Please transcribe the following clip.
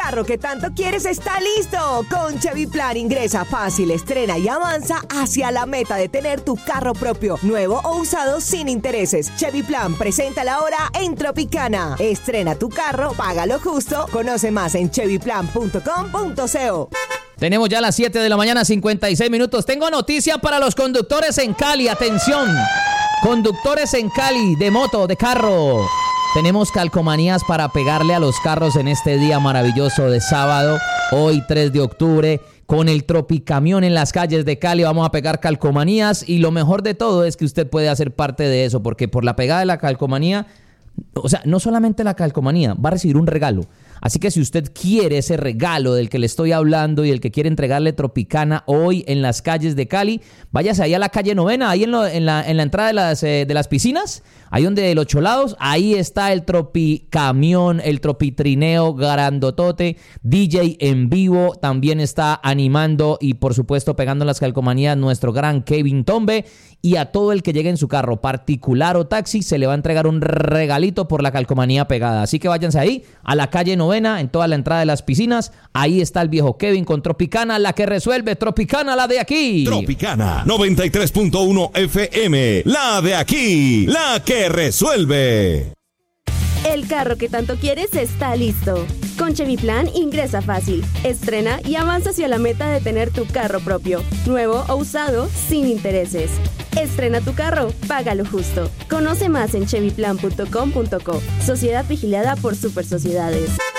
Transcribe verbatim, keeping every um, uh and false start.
carro que tanto quieres está listo. Con Chevy Plan ingresa fácil, estrena y avanza hacia la meta de tener tu carro propio, nuevo o usado sin intereses. Chevy Plan presenta la hora en Tropicana. Estrena tu carro, paga lo justo. Conoce más en chevy plan punto com punto co. Tenemos ya las siete de la mañana, cincuenta y seis minutos. Tengo noticia para los conductores en Cali. Atención, conductores en Cali de moto, de carro. Tenemos calcomanías para pegarle a los carros en este día maravilloso de sábado, hoy tres de octubre. Con el Tropicamión en las calles de Cali vamos a pegar calcomanías y lo mejor de todo es que usted puede hacer parte de eso, porque por la pegada de la calcomanía, o sea, no solamente la calcomanía, va a recibir un regalo. Así que si usted quiere ese regalo del que le estoy hablando y el que quiere entregarle Tropicana hoy en las calles de Cali, váyase ahí a la calle Novena, ahí en, lo, en, la, en la entrada de las, eh, de las piscinas, ahí donde los cholados, ahí está el Tropicamión, el Tropitrineo grandotote, D J en vivo, también está animando y por supuesto pegando las calcomanías nuestro gran Kevin Tombe, y a todo el que llegue en su carro particular o taxi se le va a entregar un regalito por la calcomanía pegada. Así que váyanse ahí a la calle Novena, en toda la entrada de las piscinas, ahí está el viejo Kevin con Tropicana, la que resuelve. Tropicana, la de aquí. Tropicana noventa y tres punto uno F M, la de aquí, la que resuelve. El carro que tanto quieres está listo. Con Chevy Plan ingresa fácil, estrena y avanza hacia la meta de tener tu carro propio, nuevo o usado, sin intereses. Estrena tu carro, paga lo justo. Conoce más en chevy plan punto com punto co. Sociedad vigilada por Super Sociedades.